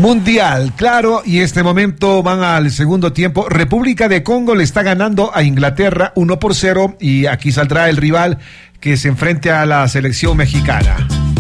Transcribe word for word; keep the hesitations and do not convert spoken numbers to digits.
Mundial, claro, y este momento van al segundo tiempo. República de Congo le está ganando a Inglaterra uno por cero y aquí saldrá el rival que se enfrente a la selección mexicana.